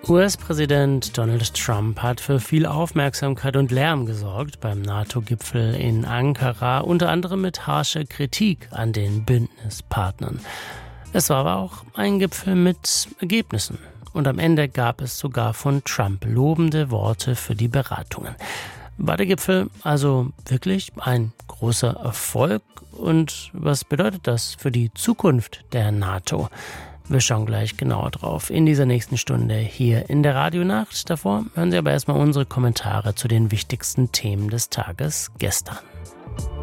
US-Präsident Donald Trump hat für viel Aufmerksamkeit und Lärm gesorgt beim NATO-Gipfel in Ankara, unter anderem mit harscher Kritik an den Bündnispartnern. Es war aber auch ein Gipfel mit Ergebnissen. Und am Ende gab es sogar von Trump lobende Worte für die Beratungen. War der Gipfel also wirklich ein großer Erfolg? Und was bedeutet das für die Zukunft der NATO? Wir schauen gleich genauer drauf in dieser nächsten Stunde hier in der Radionacht. Davor hören Sie aber erstmal unsere Kommentare zu den wichtigsten Themen des Tages gestern.